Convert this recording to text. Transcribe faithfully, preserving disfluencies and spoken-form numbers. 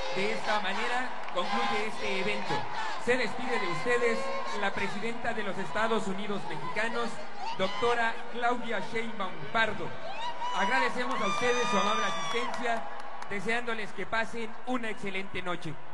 De esta manera concluye este evento. Se despide de ustedes la presidenta de los Estados Unidos Mexicanos, doctora Claudia Sheinbaum Pardo. Agradecemos a ustedes su amable asistencia, deseándoles que pasen una excelente noche.